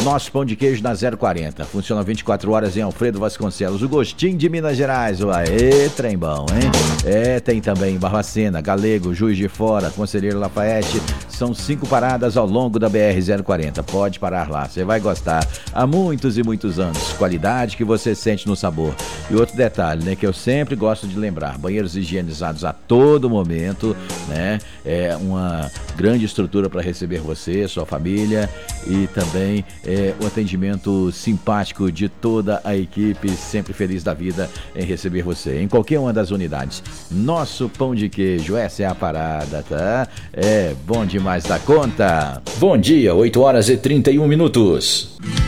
Nosso pão de queijo na 040. Funciona 24 horas em Alfredo Vasconcelos. O gostinho de Minas Gerais. Aê, trem bom, hein? Tem também Barbacena, Galego, Juiz de Fora, Conselheiro Lafayette. São 5 paradas ao longo da BR-040. Pode parar lá, você vai gostar. Há muitos e muitos anos. Qualidade que você sente no sabor. E outro detalhe, né, que eu sempre gosto de lembrar. Banheiros higienizados a todo momento, né? É uma grande estrutura para receber você, sua família, e também o atendimento simpático de toda a equipe, sempre feliz da vida em receber você em qualquer uma das unidades. Nosso pão de queijo, essa é a parada, tá? É bom demais da conta. Bom dia, 8 horas e 31 minutos.